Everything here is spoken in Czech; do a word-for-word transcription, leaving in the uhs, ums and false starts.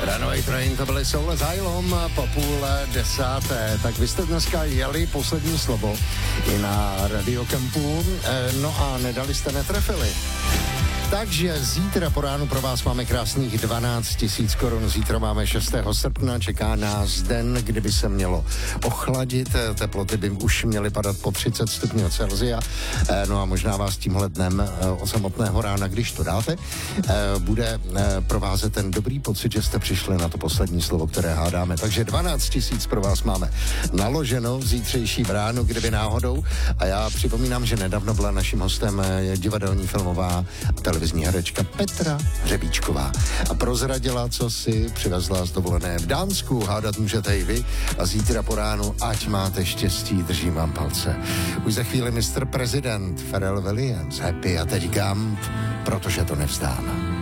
Runaway Train, to byly Soul Asylum po půl desáté. Tak vy jste dneska jeli poslední slovo i na Radiokempu, no a nedali jste, netrefili. Takže zítra po ránu pro vás máme krásných dvanáct tisíc korun. Zítra máme šestého srpna, čeká nás den, kdyby se mělo ochladit. Teploty by už měly padat po třicet stupňů Celsia. No a možná vás tímhle dnem od samotného rána, když to dáte, bude provázet ten dobrý pocit, že jste přišli na to poslední slovo, které hádáme. Takže dvanáct tisíc pro vás máme naloženo v zítřejší ránu, kdyby náhodou. A já připomínám, že nedávno byla naším hostem divadelní filmová televizní herečka Petra Hřebíčková a prozradila, co si přivezla z dovolené v Dánsku. Hádat můžete i vy a zítra po ránu, ať máte štěstí, držím vám palce. Už za chvíli mister Prezident Pharrell Williams, Happy a teď Gump, protože to nevzdáme.